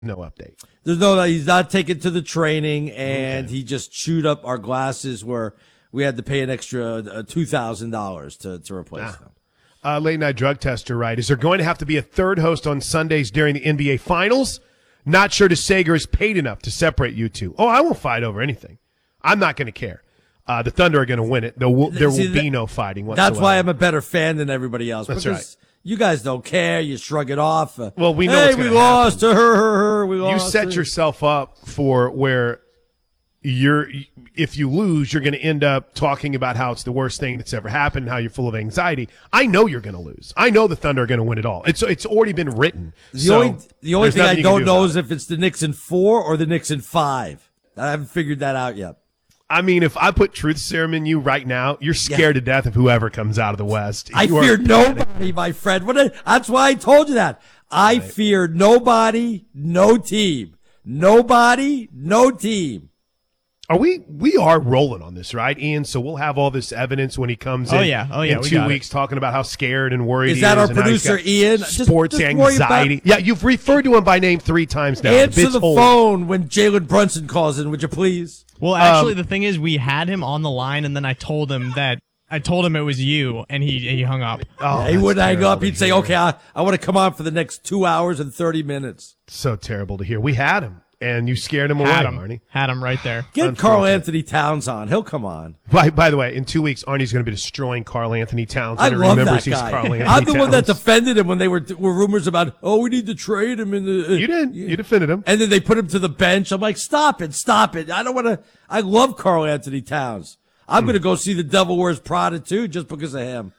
no update. He's not taken to the training, and he just chewed up our glasses where we had to pay an extra $2,000 to replace them. Late night drug tester, right? Is there going to have to be a third host on Sundays during the NBA Finals? Not sure DeSager is paid enough to separate you two. Oh, I won't fight over anything. I'm not going to care. The Thunder are going to win it. There will be no fighting whatsoever. That's why I'm a better fan than everybody else. That's right. You guys don't care. You shrug it off. Well, we know hey, what's we gonna lost. happen. We lost. You set yourself up for where if you lose, you're going to end up talking about how it's the worst thing that's ever happened, how you're full of anxiety. I know you're going to lose. I know the Thunder are going to win it all. It's already been written. The only thing I don't know is if it's the Knicks in 4 or the Knicks in 5. I haven't figured that out yet. I mean, if I put truth serum in you right now, you're scared to death of whoever comes out of the West. I fear nobody, my friend. That's why I told you that. I fear nobody, no team. Nobody, no team. We are rolling on this, right, Ian? So we'll have all this evidence when he comes in. In 2 weeks, talking about how scared and worried he is. Is that our producer, Ian? Sports anxiety. Yeah, you've referred to him by name 3 times now. Answer the phone when Jalen Brunson calls in, would you please? Well, actually, the thing is, we had him on the line, and then I told him it was you, and he hung up. Oh, he wouldn't hang up. He'd say, okay, I want to come on for the next 2 hours and 30 minutes. So terrible to hear. We had him, and you scared him away, Arnie. Had him right there. Get Karl Anthony Towns on. He'll come on. By the way, in 2 weeks, Arnie's going to be destroying Karl Anthony Towns. I love that guy. I'm the one that Towns. defended him when they were rumors about, we need to trade him. You did. You defended him. And then they put him to the bench. I'm like, stop it. I don't want to. I love Karl Anthony Towns. I'm going to go see The Devil Wears Prada, too, just because of him.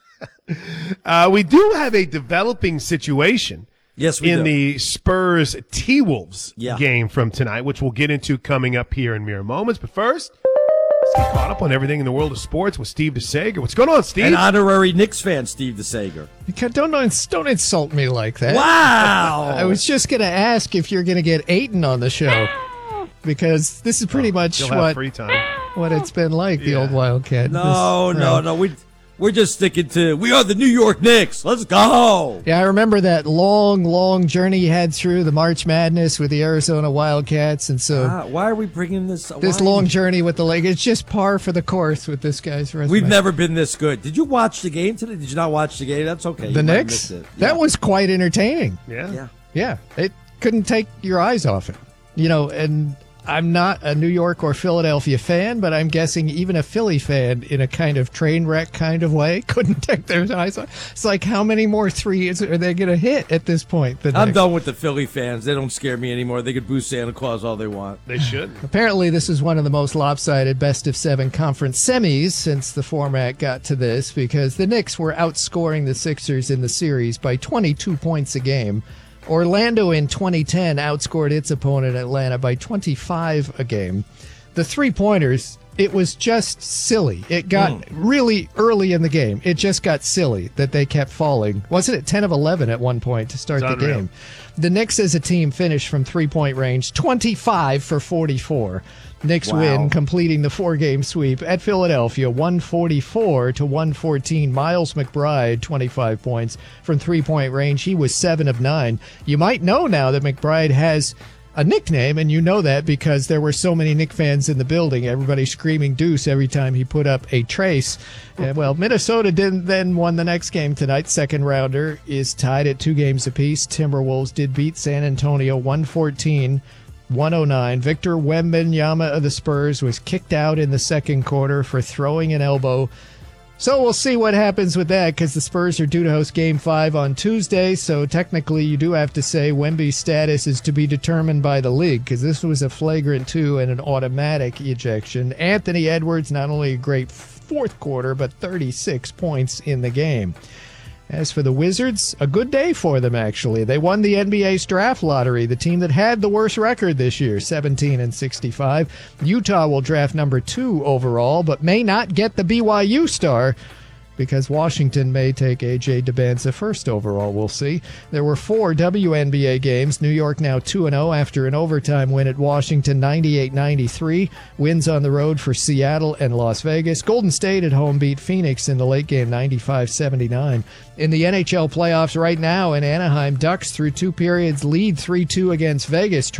We do have a developing situation. Yes, we in do. the Spurs T-Wolves game from tonight, which we'll get into coming up here in mere moments. But first, let's get caught up on everything in the world of sports with Steve DeSager. What's going on, Steve? An honorary Knicks fan, Steve DeSager. Don't insult me like that. Wow. I was just going to ask if you're going to get Aiton on the show, because this is pretty much what it's been like, the old Wildcat. No. We're just sticking to, we are the New York Knicks. Let's go. Yeah, I remember that long journey you had through the March Madness with the Arizona Wildcats. And so why are we bringing this long journey with the league? It's just par for the course with this guy's resume. We've never been this good. Did you watch the game today? Did you not watch the game? That's okay. The Knicks? That was quite entertaining. Yeah. It couldn't take your eyes off it. And I'm not a New York or Philadelphia fan, but I'm guessing even a Philly fan in a kind of train wreck kind of way couldn't take their eyes off. It's like, how many more threes are they going to hit at this point? I'm done with the Philly fans. They don't scare me anymore. They could boo Santa Claus all they want. They should. Apparently, this is one of the most lopsided best-of-7 conference semis since the format got to this, because the Knicks were outscoring the Sixers in the series by 22 points a game. Orlando in 2010 outscored its opponent Atlanta by 25 a game. The three-pointers, it was just silly. It got really early in the game. It just got silly that they kept falling. Wasn't it 10 of 11 at one point to start the game? The Knicks as a team finished from three-point range 25 for 44. Knicks win, completing the 4-game sweep at Philadelphia, 144 to 114. Miles McBride, 25 points from three-point range. He was 7 of 9. You might know now that McBride has a nickname, and you know that because there were so many Knick fans in the building. Everybody screaming deuce every time he put up a trace. Minnesota then won the next game tonight. Second rounder is tied at 2 games apiece. Timberwolves did beat San Antonio 114-109. Victor Wembanyama of the Spurs was kicked out in the second quarter for throwing an elbow. So we'll see what happens with that, because the Spurs are due to host Game 5 on Tuesday. So technically you do have to say Wemby's status is to be determined by the league, because this was a flagrant 2 and an automatic ejection. Anthony Edwards, not only a great fourth quarter, but 36 points in the game. As for the Wizards, a good day for them, actually. They won the NBA's draft lottery, the team that had the worst record this year, 17-65. Utah will draft number 2 overall, but may not get the BYU star. because Washington may take A.J. Debanza first overall. We'll see. There were 4 WNBA games. New York now 2-0 after an overtime win at Washington, 98-93. Wins on the road for Seattle and Las Vegas. Golden State at home beat Phoenix in the late game, 95-79. In the NHL playoffs right now in Anaheim, Ducks through 2 periods lead 3-2 against Vegas.